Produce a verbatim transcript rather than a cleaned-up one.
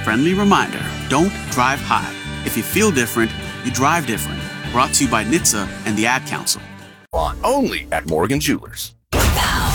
Friendly reminder, don't drive high. If you feel different, you drive different. Brought to you by N H T S A and the Ad Council. Only at Morgan Jewelers.